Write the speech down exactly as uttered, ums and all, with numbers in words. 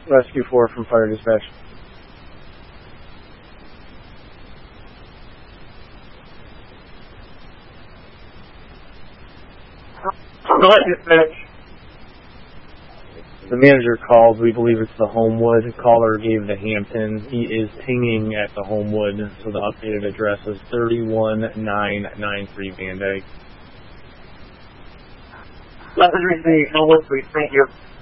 Rescue four from Fire Dispatch. Go ahead, dispatch. The manager called. We believe it's the Homewood. Caller gave the Hampton. He is pinging at the Homewood, so the updated address is thirty-one nine ninety-three Van Dyke. Message received. No worries, please. Thank you.